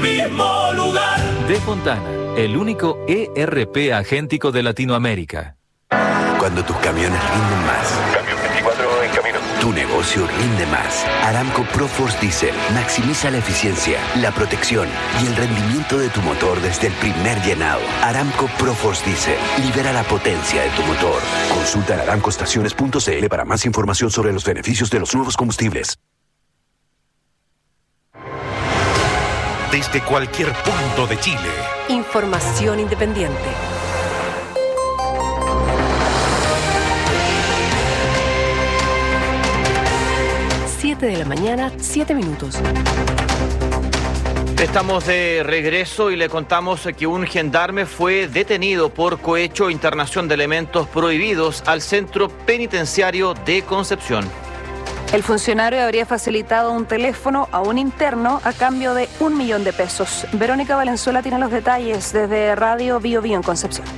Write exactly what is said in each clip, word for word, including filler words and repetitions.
mismo lugar. De Fontana, el único E R P agéntico de Latinoamérica. Cuando tus camiones rinden más. Camión veinticuatro en camino. Tu negocio rinde más. Aramco ProForce Diesel maximiza la eficiencia, la protección y el rendimiento de tu motor desde el primer llenado. Aramco ProForce Diesel libera la potencia de tu motor. Consulta en aramco estaciones punto c l para más información sobre los beneficios de los nuevos combustibles. Desde cualquier punto de Chile. Información independiente. siete de la mañana, siete minutos. Estamos de regreso y le contamos que un gendarme fue detenido por cohecho e internación de elementos prohibidos al centro penitenciario de Concepción. El funcionario habría facilitado un teléfono a un interno a cambio de un millón de pesos. Verónica Valenzuela tiene los detalles desde Radio Bio Bio en Concepción.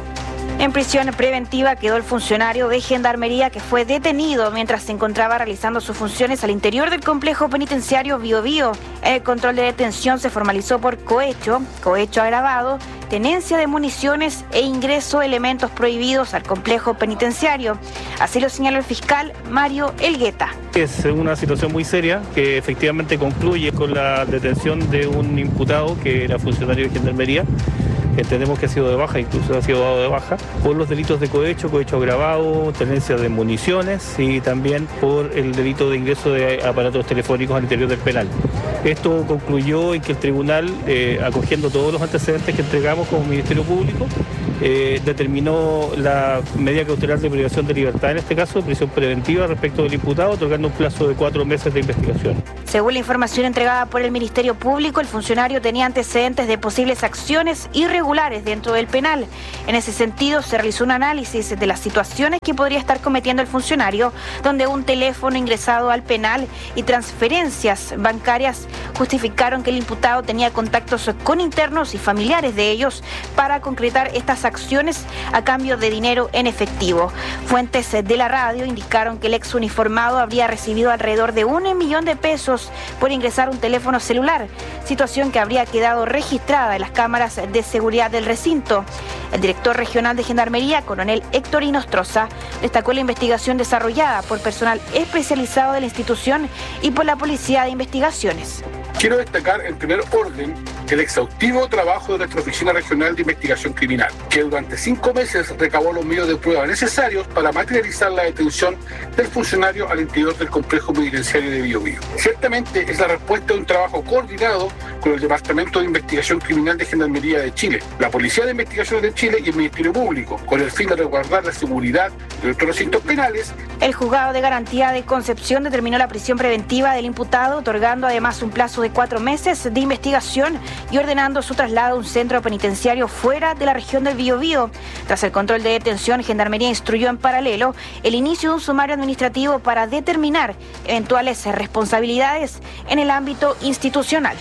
En prisión preventiva quedó el funcionario de Gendarmería que fue detenido mientras se encontraba realizando sus funciones al interior del complejo penitenciario Bio Bio. El control de detención se formalizó por cohecho, cohecho agravado, tenencia de municiones e ingreso de elementos prohibidos al complejo penitenciario. Así lo señaló el fiscal Mario Elgueta. Es una situación muy seria que efectivamente concluye con la detención de un imputado que era funcionario de Gendarmería. Entendemos que ha sido de baja, incluso ha sido dado de baja, por los delitos de cohecho, cohecho agravado, tenencia de municiones y también por el delito de ingreso de aparatos telefónicos al interior del penal. Esto concluyó en que el tribunal, eh, acogiendo todos los antecedentes que entregamos como Ministerio Público, eh, determinó la medida cautelar de privación de libertad, en este caso de prisión preventiva respecto del imputado, otorgando un plazo de cuatro meses de investigación. Según la información entregada por el Ministerio Público, el funcionario tenía antecedentes de posibles acciones irregulares dentro del penal. En ese sentido, se realizó un análisis de las situaciones que podría estar cometiendo el funcionario, donde un teléfono ingresado al penal y transferencias bancarias justificaron que el imputado tenía contactos con internos y familiares de ellos para concretar estas acciones a cambio de dinero en efectivo. Fuentes de la radio indicaron que el ex uniformado habría recibido alrededor de un millón de pesos por ingresar un teléfono celular, situación que habría quedado registrada en las cámaras de seguridad del recinto. El director regional de Gendarmería, coronel Héctor Inostroza, destacó la investigación desarrollada por personal especializado de la institución y por la Policía de Investigaciones. Quiero destacar en primer orden el exhaustivo trabajo de nuestra Oficina Regional de Investigación Criminal, que durante cinco meses recabó los medios de prueba necesarios para materializar la detención del funcionario al interior del complejo penitenciario de Bio Bio. Ciertamente es la respuesta de un trabajo coordinado con el Departamento de Investigación Criminal de Gendarmería de Chile, la Policía de Investigaciones de Chile y el Ministerio Público, con el fin de resguardar la seguridad de nuestros recintos penales. El Juzgado de Garantía de Concepción determinó la prisión preventiva del imputado, otorgando además un plazo de cuatro meses de investigación y ordenando su traslado a un centro penitenciario fuera de la región del Bio Bio. Tras el control de detención, Gendarmería instruyó en paralelo el inicio de un sumario administrativo para determinar eventuales responsabilidades en el ámbito institucional.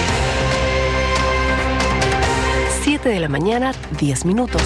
siete de la mañana, diez minutos.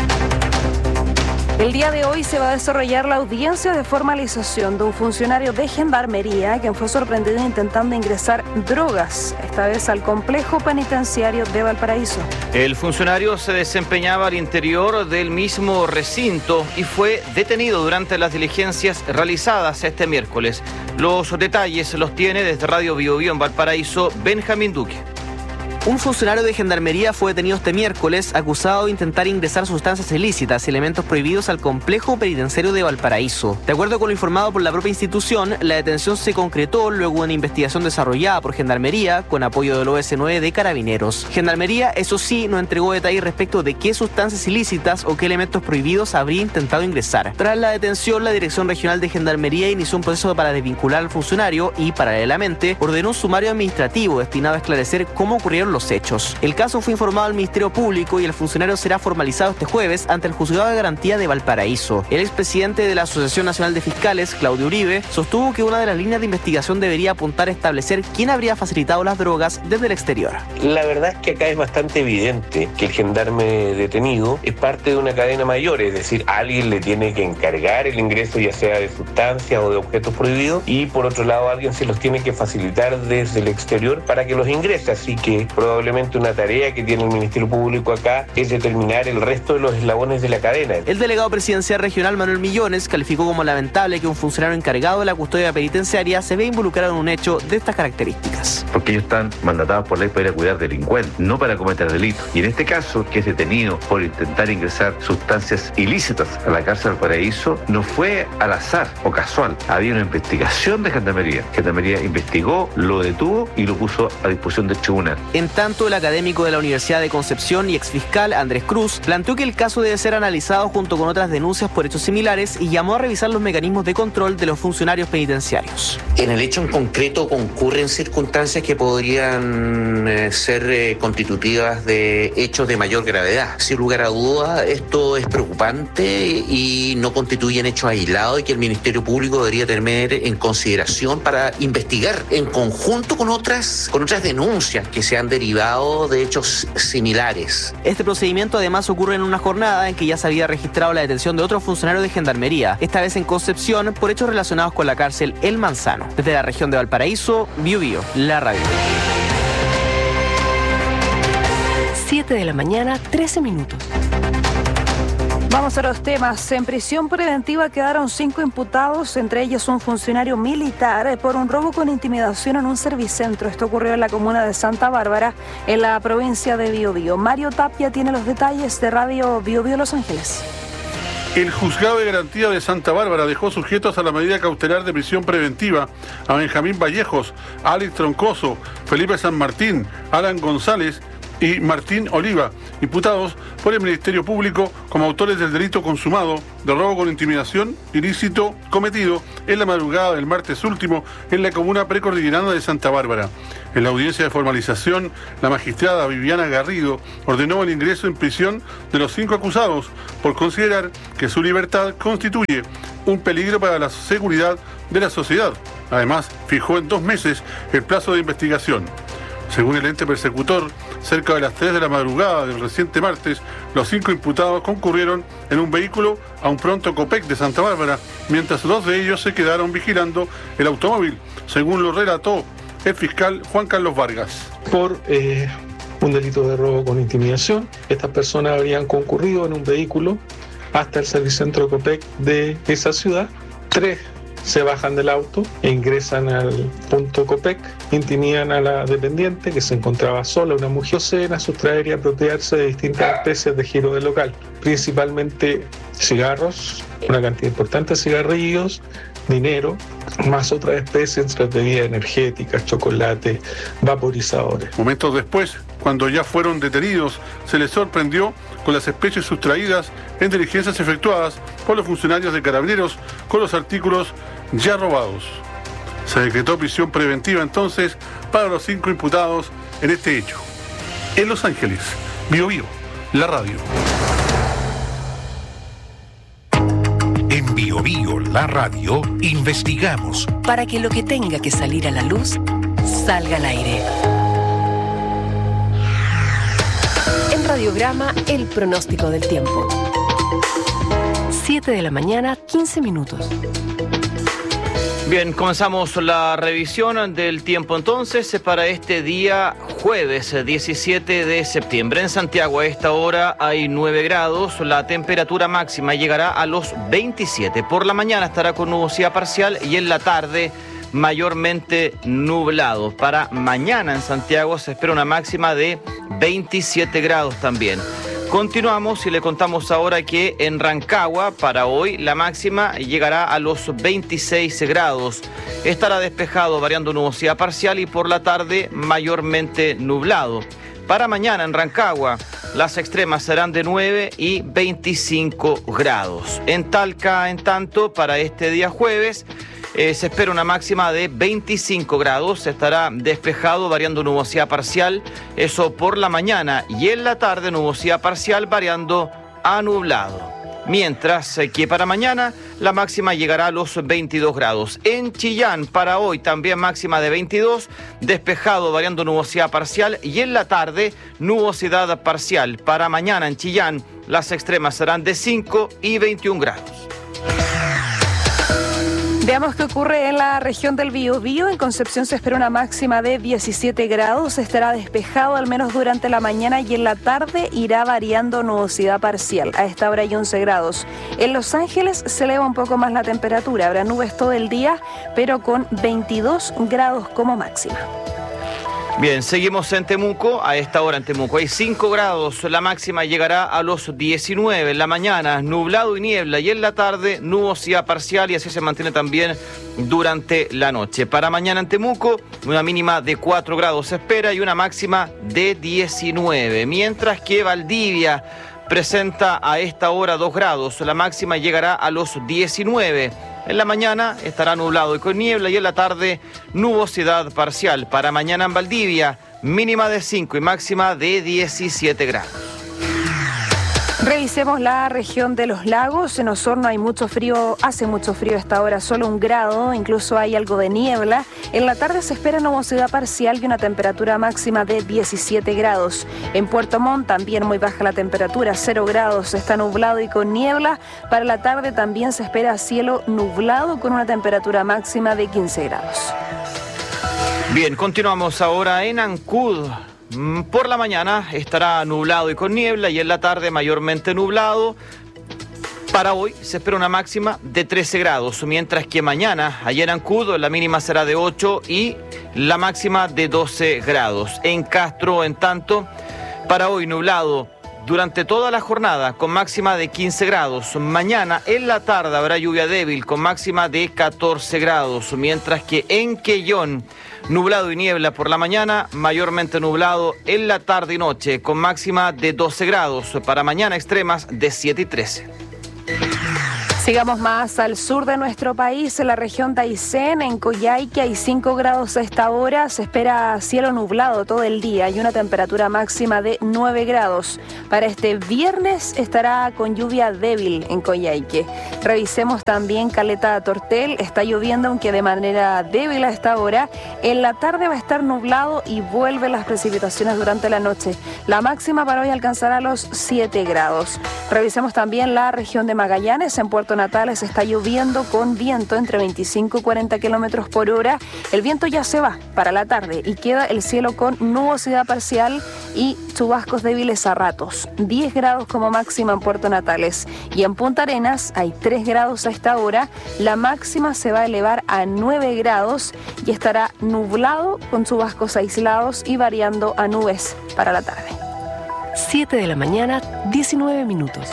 El día de hoy se va a desarrollar la audiencia de formalización de un funcionario de Gendarmería quien fue sorprendido intentando ingresar drogas, esta vez al complejo penitenciario de Valparaíso. El funcionario se desempeñaba al interior del mismo recinto y fue detenido durante las diligencias realizadas este miércoles. Los detalles los tiene desde Radio Bio Bio en Valparaíso, Benjamín Duque. Un funcionario de Gendarmería fue detenido este miércoles acusado de intentar ingresar sustancias ilícitas y elementos prohibidos al complejo penitenciario de Valparaíso. De acuerdo con lo informado por la propia institución, la detención se concretó luego de una investigación desarrollada por Gendarmería con apoyo del O S nueve de Carabineros. Gendarmería, eso sí, no entregó detalles respecto de qué sustancias ilícitas o qué elementos prohibidos habría intentado ingresar. Tras la detención, la Dirección Regional de Gendarmería inició un proceso para desvincular al funcionario y, paralelamente, ordenó un sumario administrativo destinado a esclarecer cómo ocurrieron los hechos. El caso fue informado al Ministerio Público y el funcionario será formalizado este jueves ante el Juzgado de Garantía de Valparaíso. El expresidente de la Asociación Nacional de Fiscales, Claudio Uribe, sostuvo que una de las líneas de investigación debería apuntar a establecer quién habría facilitado las drogas desde el exterior. La verdad es que acá es bastante evidente que el gendarme detenido es parte de una cadena mayor, es decir, alguien le tiene que encargar el ingreso ya sea de sustancias o de objetos prohibidos y por otro lado alguien se los tiene que facilitar desde el exterior para que los ingrese, así que Probablemente una tarea que tiene el Ministerio Público acá es determinar el resto de los eslabones de la cadena. El delegado presidencial regional Manuel Millones calificó como lamentable que un funcionario encargado de la custodia penitenciaria se vea involucrado en un hecho de estas características. Porque ellos están mandatados por ley para ir a cuidar delincuentes, no para cometer delitos. Y en este caso, que es detenido por intentar ingresar sustancias ilícitas a la cárcel del Paraíso, no fue al azar o casual. Había una investigación de Gendarmería. Gendarmería investigó, lo detuvo y lo puso a disposición del tribunal. En tanto, el académico de la Universidad de Concepción y exfiscal Andrés Cruz planteó que el caso debe ser analizado junto con otras denuncias por hechos similares y llamó a revisar los mecanismos de control de los funcionarios penitenciarios. En el hecho en concreto concurren circunstancias que podrían eh, ser eh, constitutivas de hechos de mayor gravedad. Sin lugar a duda, esto es preocupante y no constituye un hecho aislado y que el Ministerio Público debería tener en consideración para investigar en conjunto con otras, con otras denuncias que se han derivado de hechos similares. Este procedimiento además ocurre en una jornada en que ya se había registrado la detención de otro funcionario de Gendarmería, esta vez en Concepción, por hechos relacionados con la cárcel El Manzano. Desde la región de Valparaíso, Bio Bio, la radio. siete de la mañana, trece minutos. Vamos a los temas. En prisión preventiva quedaron cinco imputados, entre ellos un funcionario militar, por un robo con intimidación en un servicentro. Esto ocurrió en la comuna de Santa Bárbara, en la provincia de Biobío. Mario Tapia tiene los detalles de Radio Biobío Los Ángeles. El juzgado de garantía de Santa Bárbara dejó sujetos a la medida cautelar de prisión preventiva a Benjamín Vallejos, Alex Troncoso, Felipe San Martín, Alan González y Martín Oliva, imputados por el Ministerio Público como autores del delito consumado de robo con intimidación ilícito cometido en la madrugada del martes último en la comuna precordillerana de Santa Bárbara. En la audiencia de formalización, la magistrada Viviana Garrido ordenó el ingreso en prisión de los cinco acusados por considerar que su libertad constituye un peligro para la seguridad de la sociedad. Además, fijó en dos meses el plazo de investigación. Según el ente persecutor, cerca de las tres de la madrugada del reciente martes, los cinco imputados concurrieron en un vehículo a un pronto Copec de Santa Bárbara, mientras dos de ellos se quedaron vigilando el automóvil, según lo relató el fiscal Juan Carlos Vargas. Por eh, un delito de robo con intimidación, estas personas habrían concurrido en un vehículo hasta el servicentro Copec de esa ciudad. Tres se bajan del auto e ingresan al punto Copec, intimidan a la dependiente que se encontraba sola, una mujer, proceden a sustraer y apropiarse de distintas especies de giro del local, principalmente cigarros, una cantidad importante de cigarrillos, dinero, más otras especies entre bebidas energéticas, chocolate, vaporizadores. Momentos después, cuando ya fueron detenidos, se les sorprendió con las especies sustraídas en diligencias efectuadas por los funcionarios de Carabineros con los artículos ya robados. Se decretó prisión preventiva entonces para los cinco imputados en este hecho. En Los Ángeles, Bio Bio, la radio. En Bio Bio, la radio, investigamos para que lo que tenga que salir a la luz salga al aire. En Radiograma, el pronóstico del tiempo. siete de la mañana, quince minutos. Bien, comenzamos la revisión del tiempo entonces para este día jueves diecisiete de septiembre. En Santiago a esta hora hay nueve grados, la temperatura máxima llegará a los veintisiete. Por la mañana estará con nubosidad parcial y en la tarde mayormente nublado. Para mañana en Santiago se espera una máxima de veintisiete grados también. Continuamos y le contamos ahora que en Rancagua para hoy la máxima llegará a los veintiséis grados. Estará despejado variando nubosidad parcial y por la tarde mayormente nublado. Para mañana en Rancagua las extremas serán de nueve y veinticinco grados. En Talca, en tanto, para este día jueves Eh, se espera una máxima de veinticinco grados, estará despejado variando nubosidad parcial, eso por la mañana, y en la tarde nubosidad parcial variando a nublado. Mientras que para mañana la máxima llegará a los veintidós grados. En Chillán para hoy también máxima de veintidós, despejado variando nubosidad parcial y en la tarde nubosidad parcial. Para mañana en Chillán las extremas serán de cinco y veintiún grados. Veamos qué ocurre en la región del Biobío. En Concepción se espera una máxima de diecisiete grados. Estará despejado al menos durante la mañana y en la tarde irá variando nubosidad parcial. A esta hora hay once grados. En Los Ángeles se eleva un poco más la temperatura. Habrá nubes todo el día, pero con veintidós grados como máxima. Bien, seguimos en Temuco. A esta hora en Temuco hay cinco grados. La máxima llegará a los diecinueve. En la mañana, nublado y niebla. Y en la tarde, nubosidad parcial. Y así se mantiene también durante la noche. Para mañana en Temuco, una mínima de cuatro grados se espera y una máxima de diecinueve. Mientras que Valdivia presenta a esta hora dos grados. La máxima llegará a los diecinueve. En la mañana estará nublado y con niebla y en la tarde nubosidad parcial. Para mañana en Valdivia, mínima de cinco y máxima de diecisiete grados. Revisemos la región de los lagos. En Osorno hay mucho frío, hace mucho frío a esta hora, solo un grado, incluso hay algo de niebla. En la tarde se espera nubosidad parcial y una temperatura máxima de diecisiete grados. En Puerto Montt también muy baja la temperatura, cero grados, está nublado y con niebla. Para la tarde también se espera cielo nublado con una temperatura máxima de quince grados. Bien, continuamos ahora en Ancud. Por la mañana estará nublado y con niebla y en la tarde mayormente nublado. Para hoy se espera una máxima de trece grados, mientras que mañana, allá en Ancud, la mínima será de ocho y la máxima de doce grados. En Castro, en tanto, para hoy nublado durante toda la jornada con máxima de quince grados. Mañana en la tarde habrá lluvia débil con máxima de catorce grados, mientras que en Quellón, nublado y niebla por la mañana, mayormente nublado en la tarde y noche, con máxima de doce grados. Para mañana extremas de siete y trece. Sigamos más al sur de nuestro país, en la región de Aysén, en Coyhaique hay cinco grados a esta hora, se espera cielo nublado todo el día y una temperatura máxima de nueve grados. Para este viernes estará con lluvia débil en Coyhaique. Revisemos también Caleta Tortel, está lloviendo aunque de manera débil a esta hora. En la tarde va a estar nublado y vuelven las precipitaciones durante la noche. La máxima para hoy alcanzará los siete grados. Revisemos también la región de Magallanes, en Puerto Natales está lloviendo con viento entre veinticinco y cuarenta kilómetros por hora. El viento ya se va para la tarde y queda el cielo con nubosidad parcial y chubascos débiles a ratos. diez grados como máxima en Puerto Natales. Y en Punta Arenas hay tres grados a esta hora. La máxima se va a elevar a nueve grados y estará nublado con chubascos aislados y variando a nubes para la tarde. siete de la mañana, diecinueve minutos.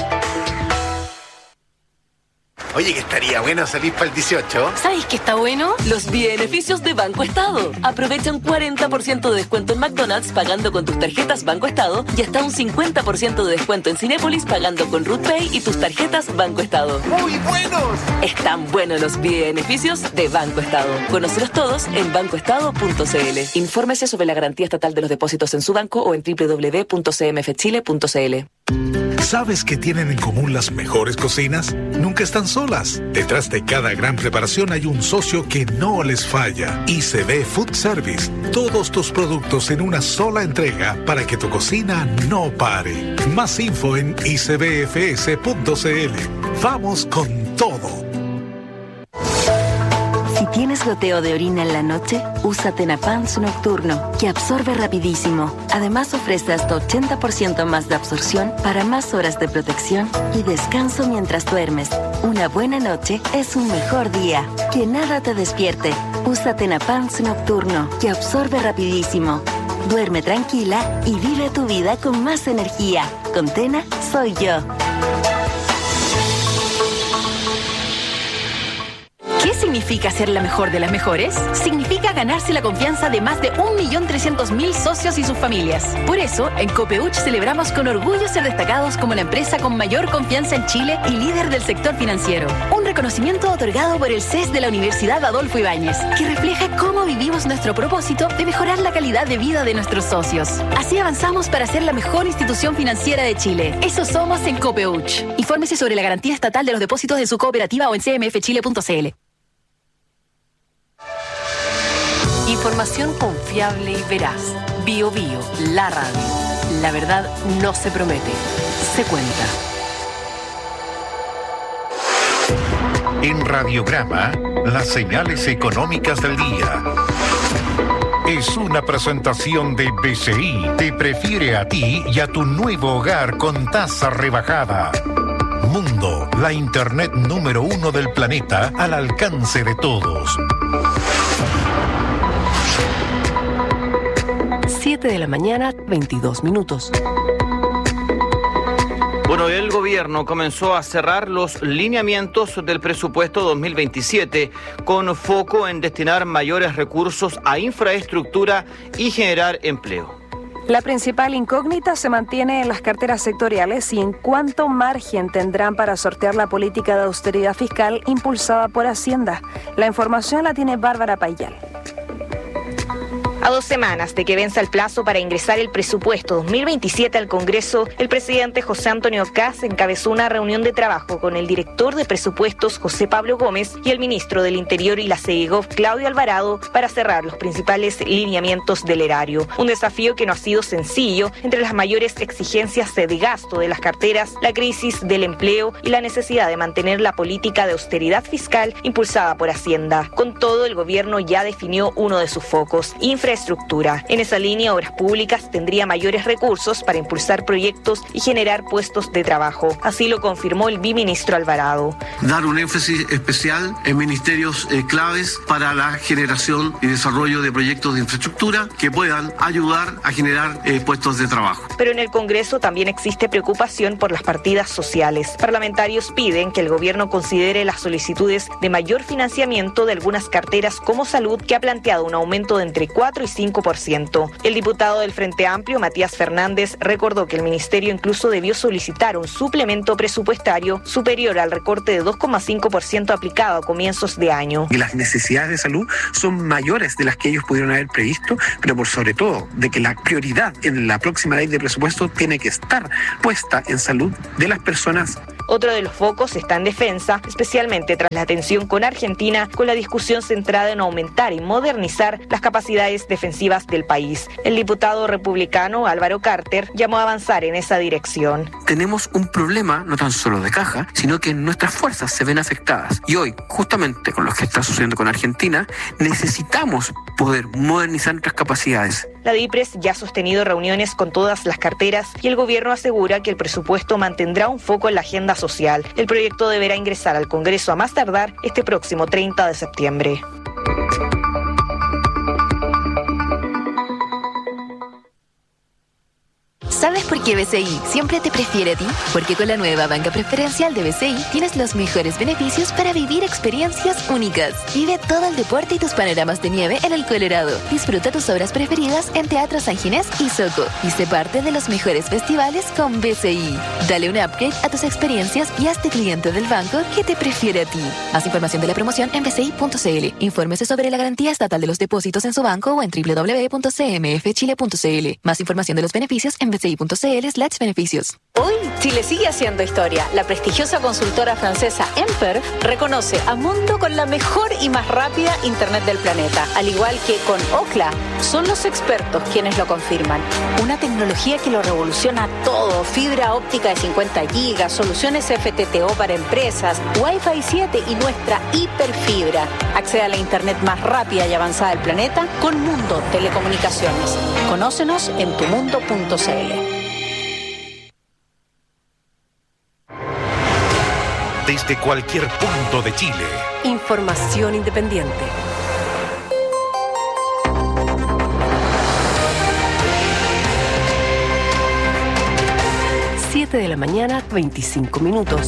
Oye, que estaría bueno salir para el dieciocho. ¿Sabéis qué está bueno? Los beneficios de Banco Estado. Aprovecha un cuarenta por ciento de descuento en McDonald's pagando con tus tarjetas Banco Estado y hasta un cincuenta por ciento de descuento en Cinépolis pagando con Ruth Pay y tus tarjetas Banco Estado. ¡Muy buenos! Están buenos los beneficios de Banco Estado. Conócelos todos en banco estado punto c l. Infórmese sobre la garantía estatal de los depósitos en su banco o en doble u doble u doble u punto c m f chile punto c l. ¿Sabes qué tienen en común las mejores cocinas? Nunca están solas. Detrás de cada gran preparación hay un socio que no les falla. I C B Food Service. Todos tus productos en una sola entrega para que tu cocina no pare. Más info en i c b f s punto c l. Vamos con todo. Si tienes goteo de orina en la noche, usa Tenapans Nocturno, que absorbe rapidísimo. Además ofrece hasta ochenta por ciento más de absorción para más horas de protección y descanso mientras duermes. Una buena noche es un mejor día. Que nada te despierte. Usa Tenapans Nocturno, que absorbe rapidísimo. Duerme tranquila y vive tu vida con más energía. Con Tena, soy yo. ¿Qué significa ser la mejor de las mejores? Significa ganarse la confianza de más de un millón trescientos mil socios y sus familias. Por eso, en Copeuch celebramos con orgullo ser destacados como la empresa con mayor confianza en Chile y líder del sector financiero. Un reconocimiento otorgado por el C E S de la Universidad Adolfo Ibáñez, que refleja cómo vivimos nuestro propósito de mejorar la calidad de vida de nuestros socios. Así avanzamos para ser la mejor institución financiera de Chile. Eso somos en Copeuch. Infórmese sobre la garantía estatal de los depósitos de su cooperativa o en c m f chile punto c l. Información confiable y veraz. Bio Bio, la radio. La verdad no se promete, se cuenta. En Radiograma las señales económicas del día. Es una presentación de B C I. Te prefiere a ti y a tu nuevo hogar con tasa rebajada. Mundo, la internet número uno del planeta al alcance de todos. siete de la mañana, veintidós minutos. Bueno, el gobierno comenzó a cerrar los lineamientos del presupuesto dos mil veintisiete con foco en destinar mayores recursos a infraestructura y generar empleo. La principal incógnita se mantiene en las carteras sectoriales y en cuánto margen tendrán para sortear la política de austeridad fiscal impulsada por Hacienda. La información la tiene Bárbara Payal. A dos semanas de que venza el plazo para ingresar el presupuesto dos mil veintisiete al Congreso, el presidente José Antonio Kast encabezó una reunión de trabajo con el director de presupuestos José Pablo Gómez y el ministro del Interior y la CEGOV Claudio Alvarado para cerrar los principales lineamientos del erario. Un desafío que no ha sido sencillo entre las mayores exigencias de gasto de las carteras, la crisis del empleo y la necesidad de mantener la política de austeridad fiscal impulsada por Hacienda. Con todo, el gobierno ya definió uno de sus focos: infraestructura. En esa línea, Obras Públicas tendría mayores recursos para impulsar proyectos y generar puestos de trabajo. Así lo confirmó el biministro Alvarado. Dar un énfasis especial en ministerios eh, claves para la generación y desarrollo de proyectos de infraestructura que puedan ayudar a generar eh, puestos de trabajo. Pero en el Congreso también existe preocupación por las partidas sociales. Parlamentarios piden que el gobierno considere las solicitudes de mayor financiamiento de algunas carteras como salud, que ha planteado un aumento de entre cuatro y cinco por ciento. El diputado del Frente Amplio, Matías Fernández, recordó que el ministerio incluso debió solicitar un suplemento presupuestario superior al recorte de dos coma cinco por ciento aplicado a comienzos de año. Y las necesidades de salud son mayores de las que ellos pudieron haber previsto, pero por sobre todo de que la prioridad en la próxima ley de presupuesto tiene que estar puesta en salud de las personas. Otro de los focos está en defensa, especialmente tras la tensión con Argentina, con la discusión centrada en aumentar y modernizar las capacidades defensivas del país. El diputado republicano Álvaro Carter llamó a avanzar en esa dirección. Tenemos un problema no tan solo de caja, sino que nuestras fuerzas se ven afectadas. Y hoy, justamente con lo que está sucediendo con Argentina, necesitamos poder modernizar nuestras capacidades. La DIPRES ya ha sostenido reuniones con todas las carteras y el gobierno asegura que el presupuesto mantendrá un foco en la agenda social. El proyecto deberá ingresar al Congreso a más tardar este próximo treinta de septiembre. ¿Sabes por qué B C I siempre te prefiere a ti? Porque con la nueva banca preferencial de B C I tienes los mejores beneficios para vivir experiencias únicas. Vive todo el deporte y tus panoramas de nieve en el Colorado. Disfruta tus obras preferidas en Teatro San Ginés y Soco. Y sé parte de los mejores festivales con B C I. Dale un upgrade a tus experiencias y hazte cliente del banco que te prefiere a ti. Más información de la promoción en b c i punto c l. Infórmese sobre la garantía estatal de los depósitos en su banco o en w w w punto c m f chile punto c l. Más información de los beneficios en b c i punto c l slash beneficios. Hoy, Chile sigue haciendo historia. La prestigiosa consultora francesa Emper reconoce a Mundo con la mejor y más rápida internet del planeta. Al igual que con Ookla, son los expertos quienes lo confirman. Una tecnología que lo revoluciona todo. Fibra óptica de cincuenta gigas, soluciones F T T O para empresas, Wi-Fi siete y nuestra hiperfibra. Accede a la internet más rápida y avanzada del planeta con Mundo Telecomunicaciones. Conócenos en tu mundo punto c l. Desde cualquier punto de Chile. Información independiente. siete de la mañana, veinticinco minutos.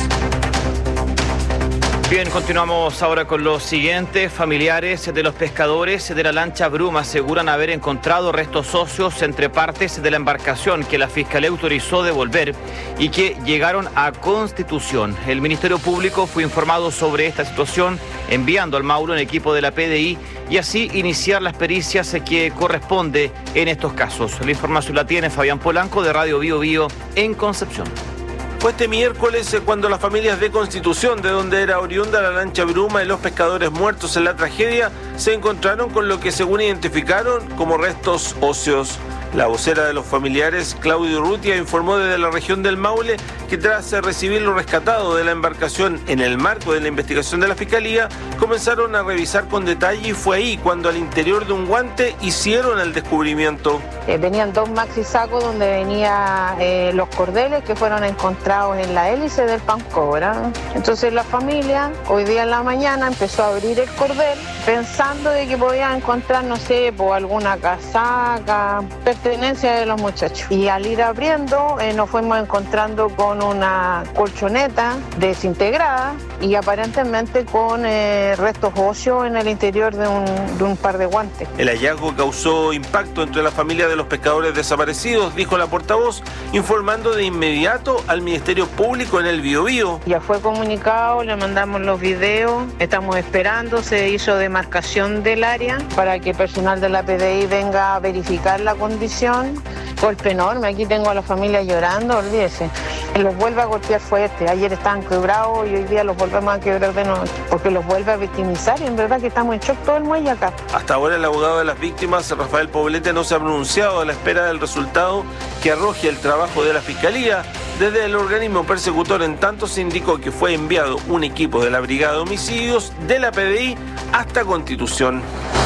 Bien, continuamos ahora con los siguientes. Familiares de los pescadores de la lancha Bruma aseguran haber encontrado restos óseos entre partes de la embarcación que la Fiscalía autorizó devolver y que llegaron a Constitución. El Ministerio Público fue informado sobre esta situación, enviando al Mauro un equipo de la P D I y así iniciar las pericias que corresponde en estos casos. La información la tiene Fabián Polanco de Radio Bio Bio en Concepción. Fue este miércoles cuando las familias de Constitución, de donde era oriunda la lancha Bruma y los pescadores muertos en la tragedia, se encontraron con lo que según identificaron como restos óseos. La vocera de los familiares, Claudio Urrutia, informó desde la región del Maule que tras recibir lo rescatado de la embarcación en el marco de la investigación de la Fiscalía, comenzaron a revisar con detalle y fue ahí cuando al interior de un guante hicieron el descubrimiento. Eh, venían dos maxi sacos donde venía eh, los cordeles que fueron encontrados en la hélice del Pancobra. Entonces la familia hoy día en la mañana empezó a abrir el cordel pensando de que podía encontrar, no sé, por alguna casaca, pertenencia de los muchachos. Y al ir abriendo eh, nos fuimos encontrando con una colchoneta desintegrada y aparentemente con eh, restos óseos en el interior de un, de un par de guantes. El hallazgo causó impacto entre la familia de los pescadores desaparecidos, dijo la portavoz, informando de inmediato al Ministerio Público en el Biobío. Ya fue comunicado, le mandamos los videos, estamos esperando, se hizo demarcación del área para que el personal de la P D I venga a verificar la condición. Golpe enorme, aquí tengo a la familia llorando, olvídese. Los vuelve a golpear fuerte, ayer estaban quebrados y hoy día los volvemos a quebrar de nuevo, porque los vuelve a victimizar y en verdad que estamos en shock todo el muelle acá. Hasta ahora el abogado de las víctimas, Rafael Poblete, no se ha pronunciado a la espera del resultado que arroje el trabajo de la Fiscalía. Desde el organismo persecutor, en tanto, se indicó que fue enviado un equipo de la Brigada de Homicidios de la P D I hasta Constitución.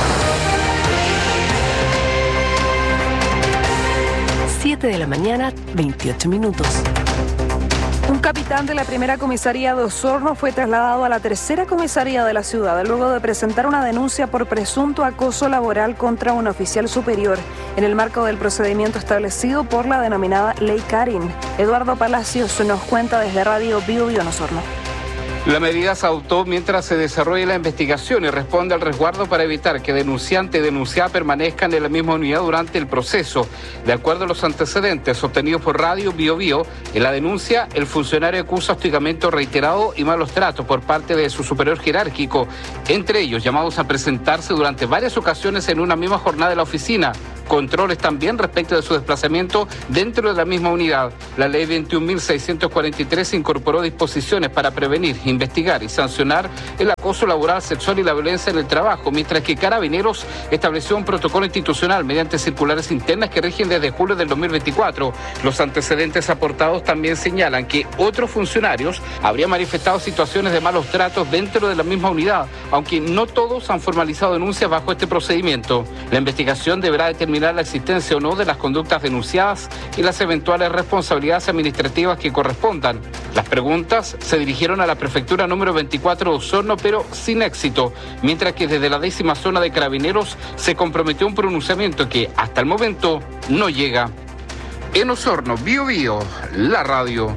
siete de la mañana, veintiocho minutos. Un capitán de la primera comisaría de Osorno fue trasladado a la tercera comisaría de la ciudad luego de presentar una denuncia por presunto acoso laboral contra un oficial superior en el marco del procedimiento establecido por la denominada Ley Karin. Eduardo Palacios nos cuenta desde Radio Bio Bio en Osorno. La medida se adoptó mientras se desarrolla la investigación y responde al resguardo para evitar que denunciante y denunciada permanezcan en la misma unidad durante el proceso. De acuerdo a los antecedentes obtenidos por Radio Bio Bio, en la denuncia el funcionario acusa hostigamiento reiterado y malos tratos por parte de su superior jerárquico, entre ellos llamados a presentarse durante varias ocasiones en una misma jornada de la oficina. Controles también respecto de su desplazamiento dentro de la misma unidad. La ley veintiún mil seiscientos cuarenta y tres incorporó disposiciones para prevenir, investigar y sancionar el acoso laboral, sexual y la violencia en el trabajo, mientras que Carabineros estableció un protocolo institucional mediante circulares internas que rigen desde julio del dos mil veinticuatro. Los antecedentes aportados también señalan que otros funcionarios habrían manifestado situaciones de malos tratos dentro de la misma unidad, aunque no todos han formalizado denuncias bajo este procedimiento. La investigación deberá determinar la existencia o no de las conductas denunciadas y las eventuales responsabilidades administrativas que correspondan. Las preguntas se dirigieron a la prefectura número veinticuatro de Osorno, pero sin éxito, mientras que desde la décima zona de Carabineros se comprometió un pronunciamiento que hasta el momento no llega. En Osorno, Bio Bio, la radio.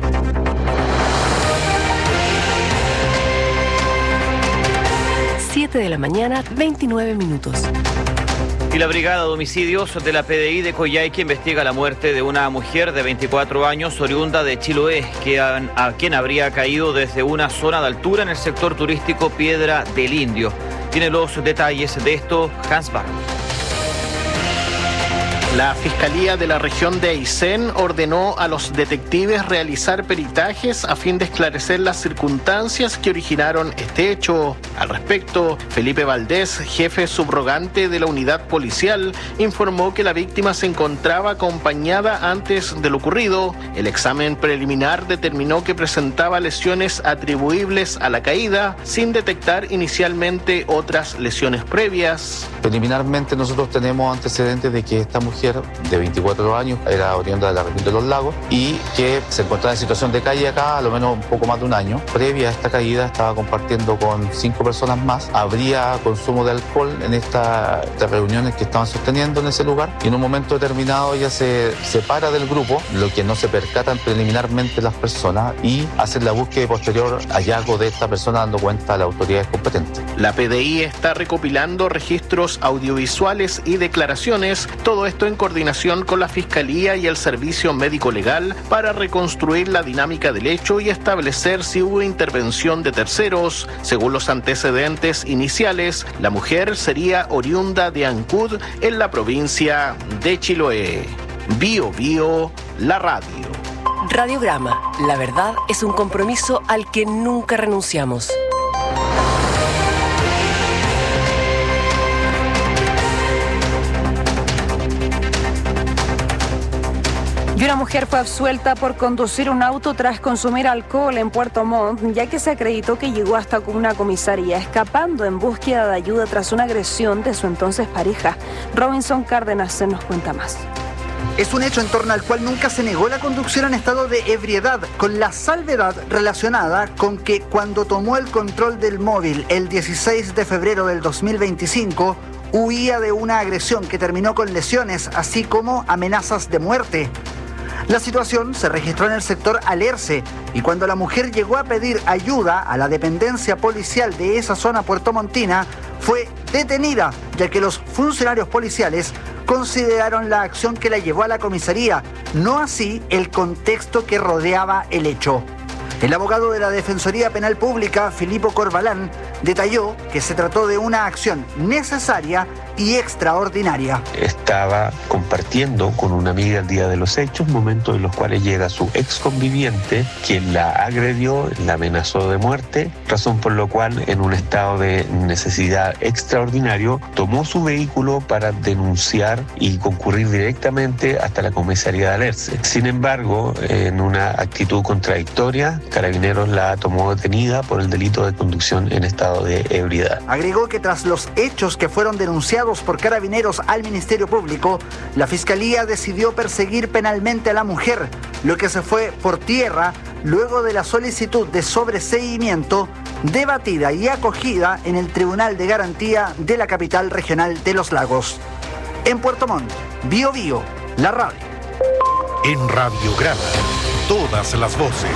siete de la mañana, veintinueve minutos. Y la Brigada de Homicidios de la P D I de Coyhaique investiga la muerte de una mujer de veinticuatro años oriunda de Chiloé, que a, a quien habría caído desde una zona de altura en el sector turístico Piedra del Indio. Tiene los detalles de esto Hans Barro. La Fiscalía de la región de Aysén ordenó a los detectives realizar peritajes a fin de esclarecer las circunstancias que originaron este hecho. Al respecto, Felipe Valdés, jefe subrogante de la unidad policial, informó que la víctima se encontraba acompañada antes de lo ocurrido. El examen preliminar determinó que presentaba lesiones atribuibles a la caída, sin detectar inicialmente otras lesiones previas. Preliminarmente nosotros tenemos antecedentes de que esta mujer de veinticuatro años era oriunda de la región de Los Lagos y que se encontraba en situación de calle acá a lo menos un poco más de un año. Previa a esta caída estaba compartiendo con cinco personas más. Habría consumo de alcohol en esta, estas reuniones que estaban sosteniendo en ese lugar y en un momento determinado ella se separa del grupo, lo que no se percatan preliminarmente las personas y hacen la búsqueda y posterior hallazgo de esta persona dando cuenta a las autoridades competentes. La P D I está recopilando registros audiovisuales y declaraciones, todo esto en coordinación con la Fiscalía y el Servicio Médico Legal para reconstruir la dinámica del hecho y establecer si hubo intervención de terceros. Según los antecedentes iniciales, la mujer sería oriunda de Ancud en la provincia de Chiloé. Bio Bio, la radio. Radiograma, la verdad es un compromiso al que nunca renunciamos. Y una mujer fue absuelta por conducir un auto tras consumir alcohol en Puerto Montt, ya que se acreditó que llegó hasta una comisaría, escapando en búsqueda de ayuda tras una agresión de su entonces pareja. Robinson Cárdenas nos cuenta más. Es un hecho en torno al cual nunca se negó la conducción en estado de ebriedad, con la salvedad relacionada con que cuando tomó el control del móvil el dieciséis de febrero del dos mil veinticinco, huía de una agresión que terminó con lesiones, así como amenazas de muerte. La situación se registró en el sector Alerce y cuando la mujer llegó a pedir ayuda a la dependencia policial de esa zona puertomontina, fue detenida, ya que los funcionarios policiales consideraron la acción que la llevó a la comisaría, no así el contexto que rodeaba el hecho. El abogado de la Defensoría Penal Pública, Filippo Corbalán, detalló que se trató de una acción necesaria y extraordinaria. Estaba compartiendo con una amiga el día de los hechos, momentos en los cuales llega su ex conviviente, quien la agredió, la amenazó de muerte, razón por la cual, en un estado de necesidad extraordinario, tomó su vehículo para denunciar y concurrir directamente hasta la comisaría de Alerce. Sin embargo, en una actitud contradictoria, Carabineros la tomó detenida por el delito de conducción en estado de ebriedad. Agregó que tras los hechos que fueron denunciados por Carabineros al Ministerio Público, la Fiscalía decidió perseguir penalmente a la mujer, lo que se fue por tierra luego de la solicitud de sobreseimiento debatida y acogida en el Tribunal de Garantía de la capital regional de Los Lagos. En Puerto Montt, Bio Bio, la radio. En Radiograma, todas las voces.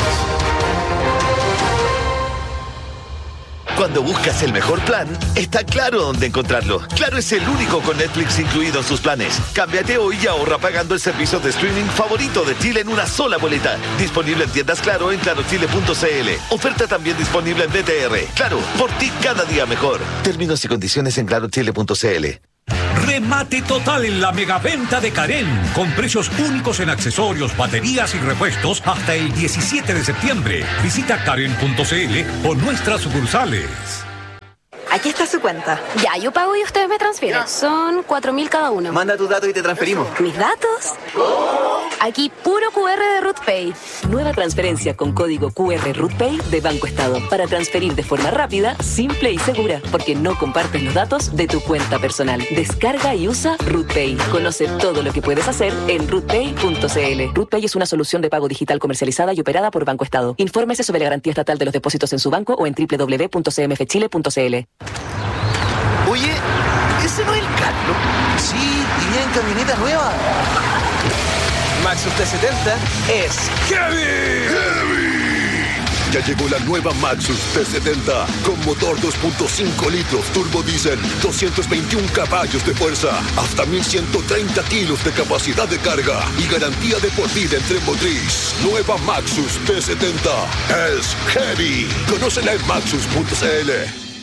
Cuando buscas el mejor plan, está Claro dónde encontrarlo. Claro es el único con Netflix incluido en sus planes. Cámbiate hoy y ahorra pagando el servicio de streaming favorito de Chile en una sola boleta. Disponible en tiendas Claro en claro chile punto c l. Oferta también disponible en D T R. Claro, por ti cada día mejor. Términos y condiciones en claro chile punto c l. Remate total en la megaventa de Carén, con precios únicos en accesorios, baterías y repuestos hasta el diecisiete de septiembre. Visita karen punto c l o nuestras sucursales. Aquí está su cuenta. Ya, yo pago y ustedes me transfieren. Son cuatro mil cada uno. Manda tus datos y te transferimos. ¿Mis datos? Aquí puro Q R de RootPay. Nueva transferencia con código Q R RootPay de Banco Estado para transferir de forma rápida, simple y segura, porque no compartes los datos de tu cuenta personal. Descarga y usa RootPay. Conoce todo lo que puedes hacer en rootpay punto c l. RootPay es una solución de pago digital comercializada y operada por Banco Estado. Infórmese sobre la garantía estatal de los depósitos en su banco o en doble u doble u doble u punto c m f chile punto c l. Oye, ¿ese no es el Carlos? Sí, y viene en camioneta nueva. Maxus T setenta es heavy. ¡Heavy! Ya llegó la nueva Maxus T setenta con motor dos punto cinco litros turbo diésel, doscientos veintiún caballos de fuerza, hasta mil ciento treinta kilos de capacidad de carga y garantía de por vida en tren motriz. Nueva Maxus T setenta es heavy. Conócela en maxus punto c l.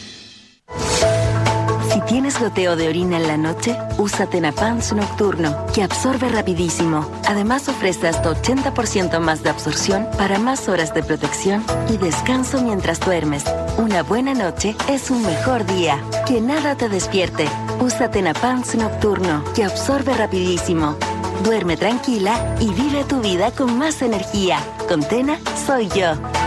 Si tienes goteo de orina en la noche, usa Tenapans Nocturno, que absorbe rapidísimo. Además ofrece hasta ochenta por ciento más de absorción para más horas de protección y descanso mientras duermes. Una buena noche es un mejor día. Que nada te despierte. Usa Tenapans Nocturno, que absorbe rapidísimo. Duerme tranquila y vive tu vida con más energía. Con Tena, soy yo.